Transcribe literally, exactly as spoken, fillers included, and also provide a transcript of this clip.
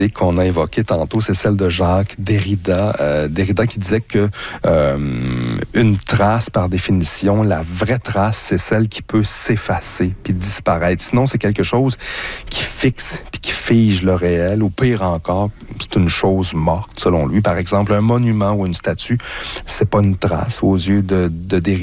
qu'on a évoquée tantôt, c'est celle de Jacques Derrida. Euh, Derrida qui disait que euh, une trace, par définition, la vraie trace, c'est celle qui peut s'effacer puis disparaître. Sinon, c'est quelque chose qui fixe puis qui fige le réel. Ou pire encore, c'est une chose morte, selon lui. Par exemple, un monument ou une statue, c'est pas une trace aux yeux de, de Derrida.